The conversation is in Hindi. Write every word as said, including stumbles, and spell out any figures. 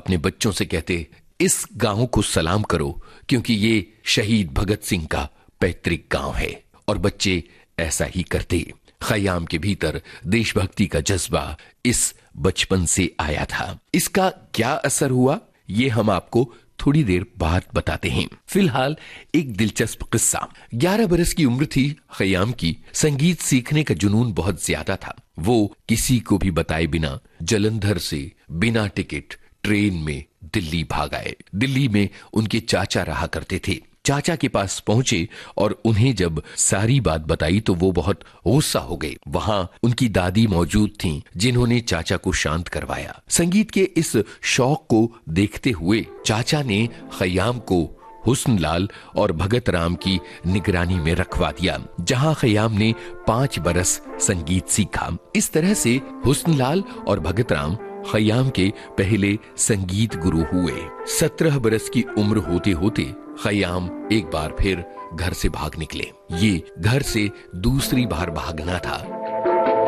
अपने बच्चों से कहते, इस गांव को सलाम करो क्योंकि ये शहीद भगत सिंह का पैतृक गांव है। और बच्चे ऐसा ही करते। खयाम के भीतर देशभक्ति का जज्बा इस बचपन से आया था। इसका क्या असर हुआ, ये हम आपको थोड़ी देर बाद बताते हैं। फिलहाल एक दिलचस्प किस्सा। ग्यारह बरस की उम्र थी खयाम की। संगीत सीखने का जुनून बहुत ज्यादा था। वो किसी को भी बताए बिना जलंधर से बिना टिकट ट्रेन में दिल्ली भाग आए। दिल्ली में उनके चाचा रहा करते थे। चाचा के पास पहुंचे और उन्हें जब सारी बात बताई तो वो बहुत गुस्सा हो गए। वहां उनकी दादी मौजूद थीं, जिन्होंने चाचा को शांत करवाया। संगीत के इस शौक को देखते हुए चाचा ने खयाम को हुस्नलाल और भगत राम की निगरानी में रखवा दिया, जहां खयाम ने पांच बरस संगीत सीखा। इस तरह से हुस्नलाल और भगत राम खयाम के पहले संगीत गुरु हुए। सत्रह बरस की उम्र होते होते खयाम एक बार फिर घर से भाग निकले। ये घर से दूसरी बार भागना था।